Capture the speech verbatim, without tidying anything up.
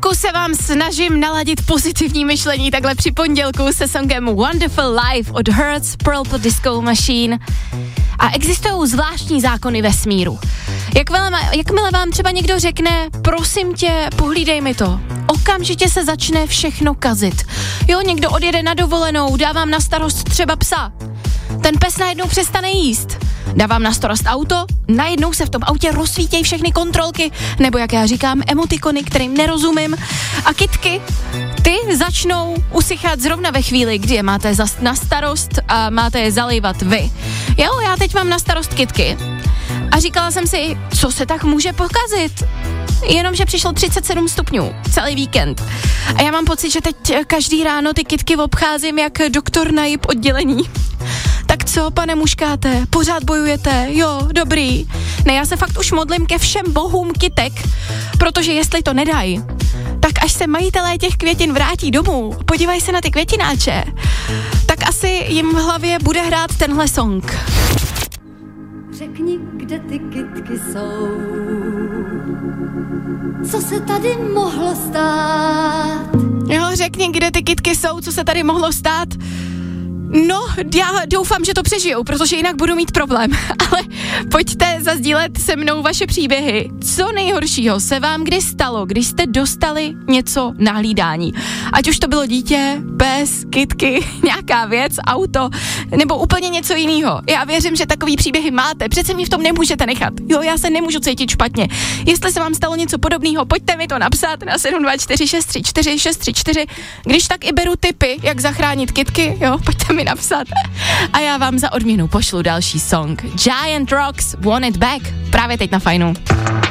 Chvilku se vám snažím naladit pozitivní myšlení takhle při pondělku se songem Wonderful Life od Hertz, Purple Disco Machine. A existují zvláštní zákony vesmíru. Jakmile, jakmile vám třeba někdo řekne, prosím tě, pohlídej mi to, okamžitě se začne všechno kazit. Jo, někdo odjede na dovolenou, dávám na starost třeba psa. Ten pes najednou přestane jíst. Dávám na starost auto, najednou se v tom autě rozsvítějí všechny kontrolky, nebo jak já říkám, emotikony, kterým nerozumím. A kytky, ty začnou usychat zrovna ve chvíli, kdy je máte na starost a máte je zalejvat vy. Jo, já teď mám na starost kytky. A říkala jsem si, co se tak může pokazit? Jenomže přišlo třicet sedm stupňů celý víkend. A já mám pocit, že teď každý ráno ty kytky obcházím jak doktor na jip oddělení. Tak co, pane muškáte, pořád bojujete? Jo, dobrý. Ne, já se fakt už modlím ke všem bohům kytek, protože jestli to nedají, tak až se majitelé těch květin vrátí domů, podívají se na ty květináče, tak asi jim v hlavě bude hrát tenhle song. Řekni, kde ty kytky jsou, co se tady mohlo stát? Jo, řekni, kde ty kytky jsou, co se tady mohlo stát. No, já doufám, že to přežijou, protože jinak budu mít problém. Ale pojďte zasdílet se mnou vaše příběhy. Co nejhoršího se vám kdy stalo, když jste dostali něco na hlídání? Ať už to bylo dítě, pes, kytky, nějaká věc, auto, nebo úplně něco jiného. Já věřím, že takový příběhy máte. Přece mě v tom nemůžete nechat. Jo, já se nemůžu cítit špatně. Jestli se vám stalo něco podobného, pojďte mi to napsat na sedm dva čtyři šest tři čtyři šest tři čtyři. Když tak i beru tipy, jak zachránit kytky, jo, pojďte mi napsat. A já vám za odměnu pošlu další song. Giant Rocks, Want It Back, právě teď na Fajnu.